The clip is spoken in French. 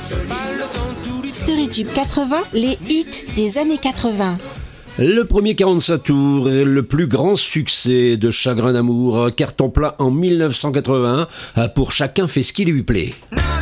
Storytube 80, les hits des années 80. Le premier 45 tours est le plus grand succès de Chagrin d'amour, carton plat en 1981, pour Chacun fait ce qui lui plaît.